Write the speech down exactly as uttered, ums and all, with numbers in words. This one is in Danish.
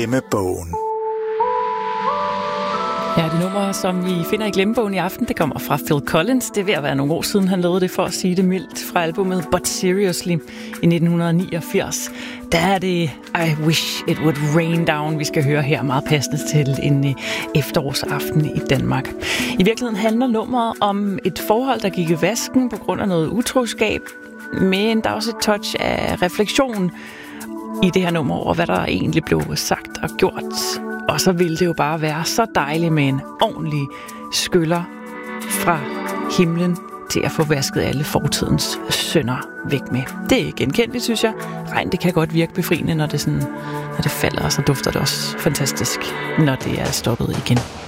Glemmebogen. Ja, det nummer, som vi finder i Glemmebogen i aften, det kommer fra Phil Collins. Det er ved at være nogle år siden, han lavede det, for at sige det mildt, fra albumet But Seriously i nitten niogfirs. Der er det I Wish It Would Rain Down, vi skal høre her, meget passende til en efterårsaften i Danmark. I virkeligheden handler nummeret om et forhold, der gik i vasken på grund af noget utroskab, men der er også et touch af refleksion i det her nummer over, hvad der egentlig blev sagt og gjort. Og så ville det jo bare være så dejligt med en ordentlig skyller fra himlen til at få vasket alle fortidens synder væk med. Det er genkendeligt, synes jeg. Regn, det kan godt virke befriende, når det, sådan, når det falder, og så dufter det også fantastisk, når det er stoppet igen.